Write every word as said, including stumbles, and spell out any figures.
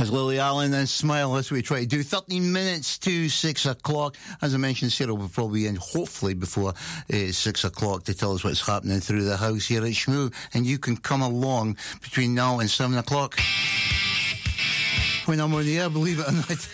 As Lily Allen and Smile, that's what we try to do. thirteen minutes to six o'clock. As I mentioned, Sarah will probably be in hopefully before uh, six o'clock to tell us what's happening through the house here at Shmoo. And you can come along between now and seven o'clock when I'm on the air, believe it or not.